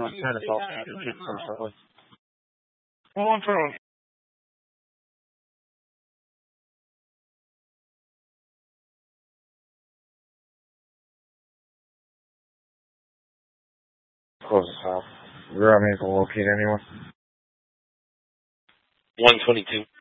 kind of thought just personally. Well, I'm trying. Closest house. We're not able to locate anyone. 122.